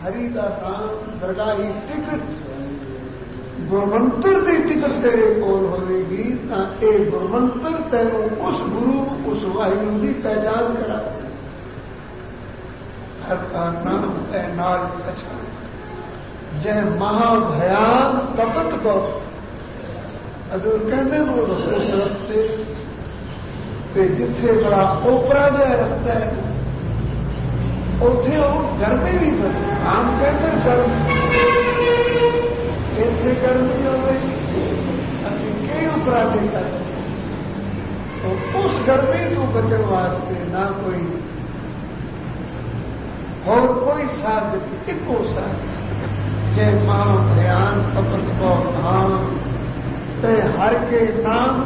हरि का नाम दरगाही टिकट गुरमंत्र की टिकट तेरे कोल होगी तो ये गुरमंत्र तेन उस गुरु उस वाहिगुरु की पहचान करा। हर का नाम है नाल पहचान जय महाभयान तपत को अगर कहते वो उस रस्ते जिथे बड़ा ओपरा जहा रस्ता है उथे गर्मी भी बनी। आम कहते गर्म इतने गर्मी हो गई असं कई उपराधे कर तो उस गर्मी तो बचने वास्ते ना कोई और कोई साधन इको साधन जय महाभयान तपत को नाम ते हर के नाम